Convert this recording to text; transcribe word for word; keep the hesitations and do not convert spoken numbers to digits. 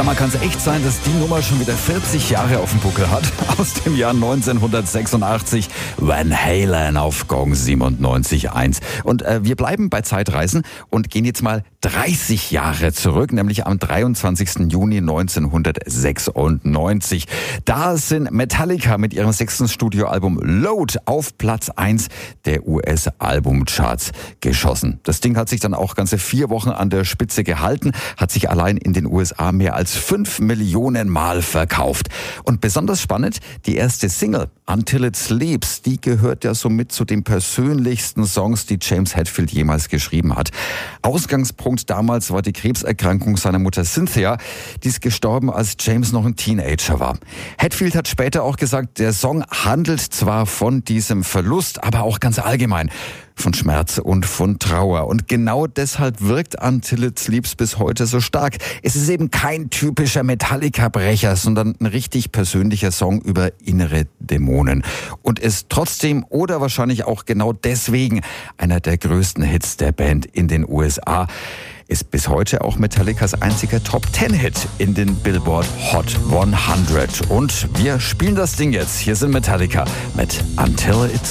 Sag mal, kann es echt sein, dass die Nummer schon wieder vierzig Jahre auf dem Buckel hat? Aus dem Jahr neunzehnhundertsechsundachtzig, Van Halen auf Gong siebenundneunzig Komma eins. Und äh, wir bleiben bei Zeitreisen und gehen jetzt mal dreißig Jahre zurück, nämlich am dreiundzwanzigsten Juni neunzehnhundertsechsundneunzig. Da sind Metallica mit ihrem sechsten Studioalbum Load auf Platz eins der U S-Albumcharts geschossen. Das Ding hat sich dann auch ganze vier Wochen an der Spitze gehalten, hat sich allein in den U S A mehr als fünf Millionen Mal verkauft. Und besonders spannend, die erste Single, Until It Sleeps, die gehört ja somit zu den persönlichsten Songs, die James Hetfield jemals geschrieben hat. Ausgangspunkt damals war die Krebserkrankung seiner Mutter Cynthia. Die ist gestorben, als James noch ein Teenager war. Hetfield hat später auch gesagt, der Song handelt zwar von diesem Verlust, aber auch ganz allgemein von Schmerz und von Trauer. Und genau deshalb wirkt Until It Sleeps bis heute so stark. Es ist eben kein typischer Metallica-Brecher, sondern ein richtig persönlicher Song über innere Dämonen. Und ist trotzdem oder wahrscheinlich auch genau deswegen einer der größten Hits der Band in den U S A. Ist bis heute auch Metallicas einziger Top-Ten-Hit in den Billboard Hot hundert. Und wir spielen das Ding jetzt. Hier sind Metallica mit Until It